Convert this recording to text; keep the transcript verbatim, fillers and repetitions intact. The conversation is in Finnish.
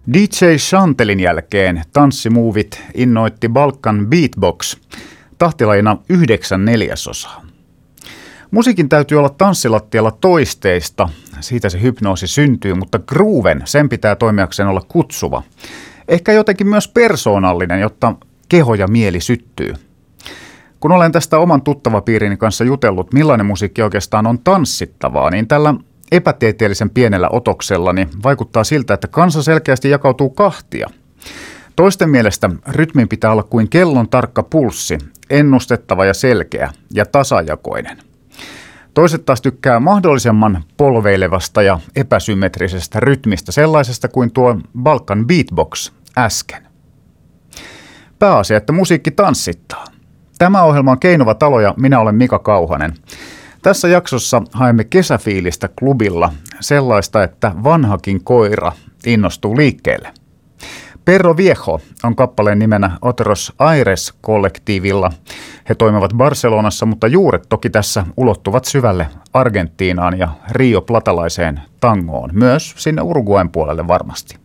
D J Chantelin jälkeen tanssimuuvit innoitti Balkan Beatbox tahtilajina yhdeksän neljäsosaa. Musiikin täytyy olla tanssilattialla toisteista, siitä se hypnoosi syntyy, mutta grooven, sen pitää toimijakseen olla kutsuva. Ehkä jotenkin myös persoonallinen, jotta keho ja mieli syttyy. Kun olen tästä oman tuttavapiirini kanssa jutellut, millainen musiikki oikeastaan on tanssittavaa, niin tällä epätieteellisen pienellä otoksellani vaikuttaa siltä, että kansa selkeästi jakautuu kahtia. Toisten mielestä rytmin pitää olla kuin kellon tarkka pulssi, ennustettava ja selkeä ja tasajakoinen. Toiset taas tykkää mahdollisimman polveilevasta ja epäsymmetrisestä rytmistä, sellaisesta kuin tuo Balkan Beatbox äsken. Pääasia, että musiikki tanssittaa. Tämä ohjelma on Keinova talo ja minä olen Mika Kauhanen. Tässä jaksossa haemme kesäfiilistä klubilla, sellaista, että vanhakin koira innostuu liikkeelle. Perro Viejo on kappaleen nimenä Otros Aires-kollektiivilla. He toimivat Barcelonassa, mutta juuret toki tässä ulottuvat syvälle Argentiinaan ja Rio Platalaiseen tangoon, myös sinne Uruguayn puolelle varmasti.